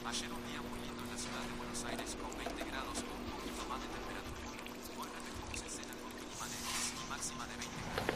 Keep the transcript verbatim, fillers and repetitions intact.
Ayer un día muy lindo en la ciudad de Buenos Aires con veinte grados o un poquito más de temperatura. Hoy repetimos escena con mínima de diez y máxima de veinte grados.